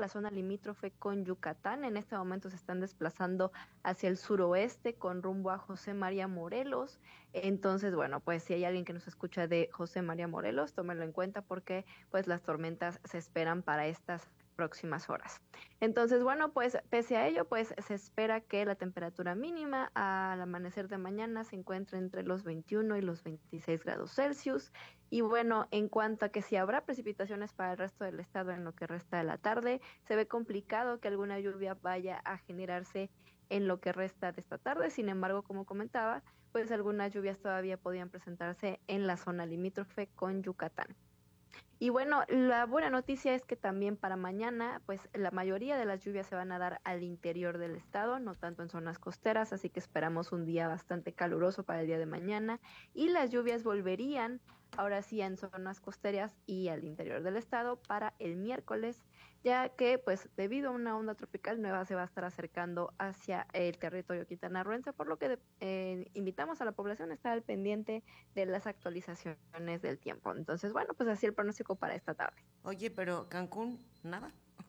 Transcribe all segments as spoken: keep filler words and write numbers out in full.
la zona limítrofe con Yucatán. En este momento se están desplazando hacia el suroeste con rumbo a José María Morelos. Entonces, bueno, pues si hay alguien que nos escucha de José María Morelos, tómenlo en cuenta porque pues las tormentas se esperan para estas próximas horas. Entonces, bueno, pues pese a ello, pues se espera que la temperatura mínima al amanecer de mañana se encuentre entre los veintiuno y los veintiséis grados Celsius. Y bueno, en cuanto a que si habrá precipitaciones para el resto del estado en lo que resta de la tarde, se ve complicado que alguna lluvia vaya a generarse en lo que resta de esta tarde. Sin embargo, como comentaba, pues algunas lluvias todavía podían presentarse en la zona limítrofe con Yucatán. Y bueno, la buena noticia es que también para mañana, pues la mayoría de las lluvias se van a dar al interior del estado, no tanto en zonas costeras, así que esperamos un día bastante caluroso para el día de mañana. Y las lluvias volverían ahora sí en zonas costeras y al interior del estado para el miércoles, ya que pues debido a una onda tropical nueva se va a estar acercando hacia el territorio quintanarroense, por lo que eh, invitamos a la población a estar al pendiente de las actualizaciones del tiempo. Entonces, bueno, pues así el pronóstico para esta tarde. Oye, pero Cancún, nada.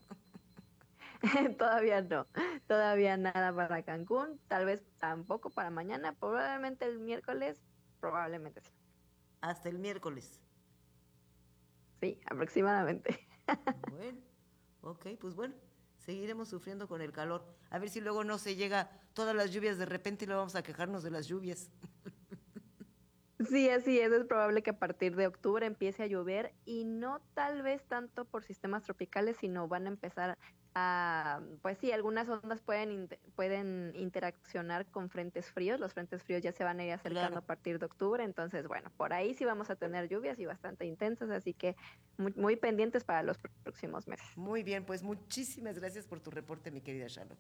Todavía no, todavía nada para Cancún, tal vez tampoco para mañana, probablemente el miércoles, probablemente sí. Hasta el miércoles. Sí, aproximadamente. Bueno, ok, pues bueno, seguiremos sufriendo con el calor. A ver si luego no se llega todas las lluvias de repente y luego vamos a quejarnos de las lluvias. Sí, así es, es probable que a partir de octubre empiece a llover y no tal vez tanto por sistemas tropicales, sino van a empezar a, pues sí, algunas ondas pueden, inter- pueden interaccionar con frentes fríos, los frentes fríos ya se van a ir acercando Claro. a partir de octubre, entonces bueno, por ahí sí vamos a tener lluvias y bastante intensas, así que muy, muy pendientes para los próximos meses. Muy bien, pues muchísimas gracias por tu reporte, mi querida Shalom.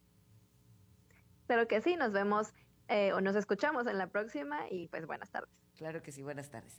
Pero que sí, nos vemos eh, o nos escuchamos en la próxima y pues buenas tardes. Claro que sí, buenas tardes.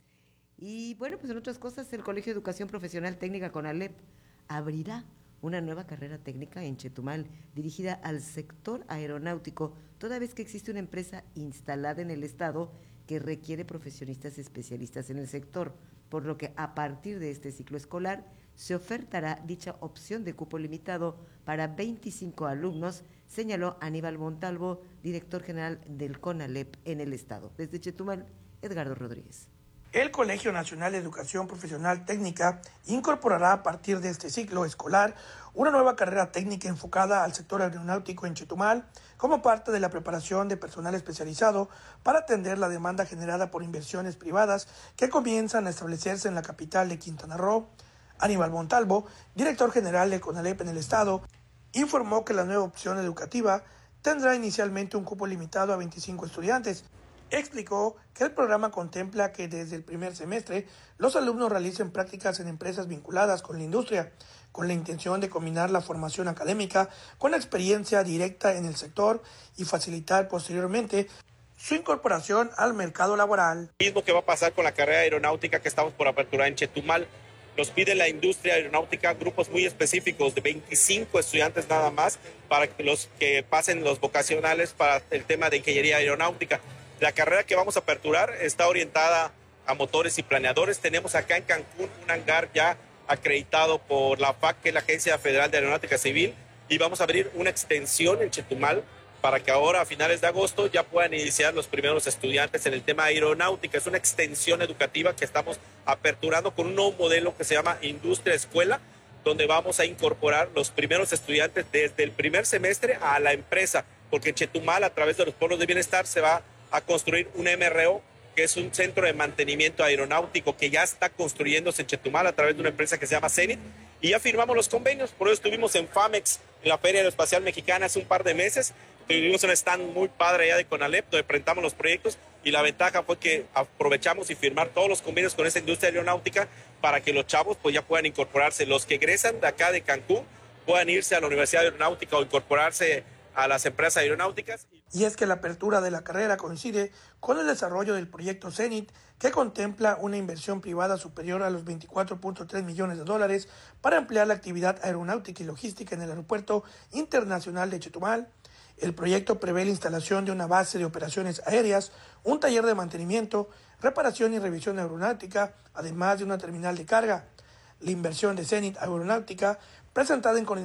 Y bueno, pues en otras cosas, el Colegio de Educación Profesional Técnica CONALEP abrirá una nueva carrera técnica en Chetumal dirigida al sector aeronáutico, toda vez que existe una empresa instalada en el estado que requiere profesionistas especialistas en el sector, por lo que a partir de este ciclo escolar se ofertará dicha opción de cupo limitado para veinticinco alumnos, señaló Aníbal Montalvo, director general del CONALEP en el estado. Desde Chetumal, Edgardo Rodríguez. El Colegio Nacional de Educación Profesional Técnica incorporará a partir de este ciclo escolar una nueva carrera técnica enfocada al sector aeronáutico en Chetumal como parte de la preparación de personal especializado para atender la demanda generada por inversiones privadas que comienzan a establecerse en la capital de Quintana Roo. Aníbal Montalvo, director general de CONALEP en el estado, informó que la nueva opción educativa tendrá inicialmente un cupo limitado a veinticinco estudiantes. Explicó que el programa contempla que desde el primer semestre los alumnos realicen prácticas en empresas vinculadas con la industria, con la intención de combinar la formación académica con la experiencia directa en el sector y facilitar posteriormente su incorporación al mercado laboral. Mismo que va a pasar con la carrera aeronáutica que estamos por aperturar en Chetumal. Nos pide la industria aeronáutica grupos muy específicos de veinticinco estudiantes nada más para que los que pasen los vocacionales para el tema de ingeniería aeronáutica. La carrera que vamos a aperturar está orientada a motores y planeadores. Tenemos acá en Cancún un hangar ya acreditado por la F A C, que es la Agencia Federal de Aeronáutica Civil, y vamos a abrir una extensión en Chetumal para que ahora a finales de agosto ya puedan iniciar los primeros estudiantes en el tema aeronáutica. Es una extensión educativa que estamos aperturando con un nuevo modelo que se llama Industria Escuela, donde vamos a incorporar los primeros estudiantes desde el primer semestre a la empresa, porque en Chetumal, a través de los pueblos de bienestar, se va a construir un M R O, que es un centro de mantenimiento aeronáutico que ya está construyéndose en Chetumal a través de una empresa que se llama Zenit, y ya firmamos los convenios. Por eso estuvimos en FAMEX, en la Feria Aeroespacial Mexicana, hace un par de meses. Tuvimos un stand muy padre allá de CONALEP, donde presentamos los proyectos, y la ventaja fue que aprovechamos y firmar todos los convenios con esa industria aeronáutica para que los chavos pues ya puedan incorporarse. Los que egresan de acá de Cancún puedan irse a la Universidad Aeronáutica o incorporarse a las empresas aeronáuticas. Y es que la apertura de la carrera coincide con el desarrollo del proyecto Zenit, que contempla una inversión privada superior a los veinticuatro punto tres millones de dólares para ampliar la actividad aeronáutica y logística en el Aeropuerto Internacional de Chetumal. El proyecto prevé la instalación de una base de operaciones aéreas, un taller de mantenimiento, reparación y revisión aeronáutica, además de una terminal de carga. La inversión de Zenit Aeronáutica, presentada en